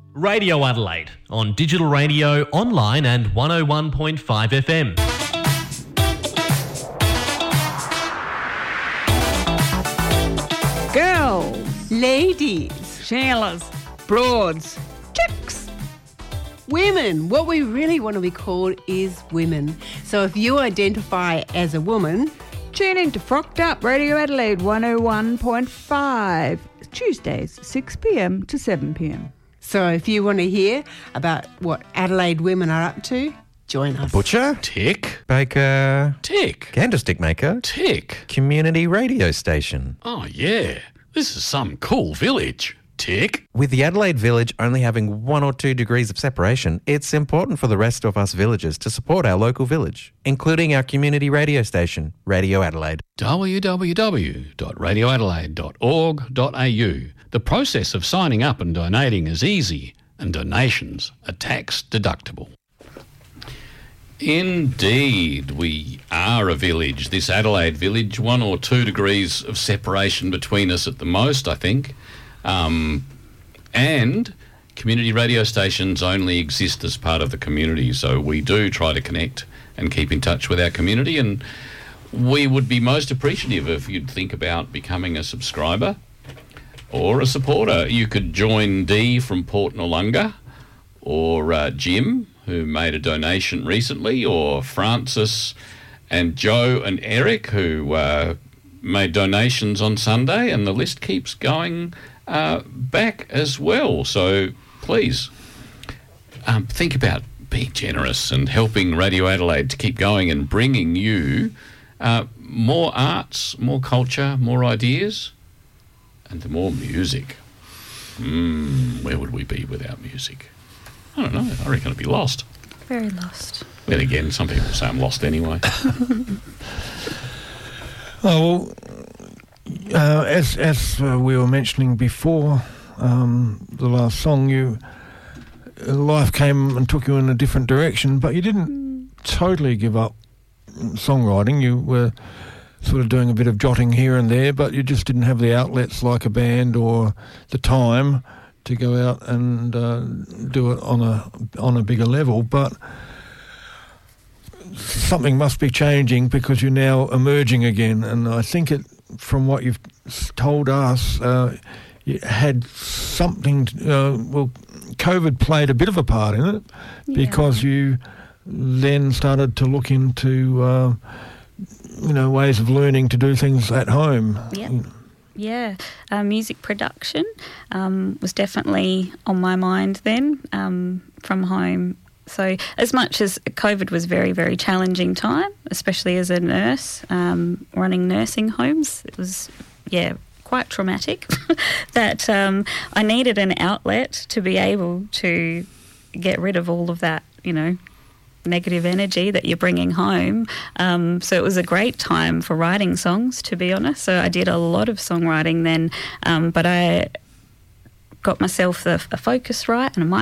Radio Adelaide on digital radio, online and 101.5 FM. Girls, Ladies, Sheilas, Broads, Chicks. women, what we really want to be called is women. So if you identify as a woman, Tune in to Frocked Up Radio Adelaide 101.5. Tuesdays, 6 p.m. to 7 p.m. so if you want to hear about what Adelaide women are up to, join us. Butcher, Tick. baker, Tick. candlestick maker, Tick. community radio station. Oh, yeah. This is some cool village. Tick. With the Adelaide village only having 1 or 2 degrees of separation, it's important for the rest of us villagers to support our local village, including our community radio station, Radio Adelaide. www.radioadelaide.org.au. The process of signing up and donating is easy, and donations are tax deductible. Indeed, we are a village, this Adelaide village, 1 or 2 degrees of separation between us at the most, I think. And community radio stations only exist as part of the community, so we do try to connect and keep in touch with our community, and we would be most appreciative if you'd think about becoming a subscriber or a supporter. You could join Dee from Port Noarlunga, or Jim, who made a donation recently, or Francis and Joe and Eric, who made donations on Sunday, and the list keeps going back as well. So please think about being generous and helping Radio Adelaide to keep going and bringing you more arts, more culture, more ideas, and more music. Where would we be without music? I don't know. I reckon it'd be lost. Very lost. Then again, some people say I'm lost anyway. As we were mentioning before, the last song, life came and took you in a different direction, but you didn't totally give up songwriting. You were sort of doing a bit of jotting here and there, but you just didn't have the outlets like a band or the time to go out and do it on a bigger level. But something must be changing because you're now emerging again, and I think from what you've told us, you had something. COVID played a bit of a part in it, because you then started to look into ways of learning to do things at home. Yep. Yeah, music production was definitely on my mind then, from home. So as much as COVID was a very, very challenging time, especially as a nurse running nursing homes, it was, quite traumatic that I needed an outlet to be able to get rid of all of that, negative energy that you're bringing home. So it was a great time for writing songs, to be honest. So I did a lot of songwriting then, but I got myself a Focusrite and a